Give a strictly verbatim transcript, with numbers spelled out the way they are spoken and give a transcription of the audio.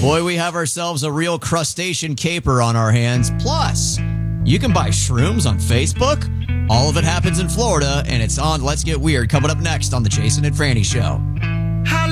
Boy, we have ourselves a real crustacean caper on our hands. Plus, you can buy shrooms on Facebook. All of it happens in Florida, and it's on Let's Get Weird coming up next on the Jason and Franny Show.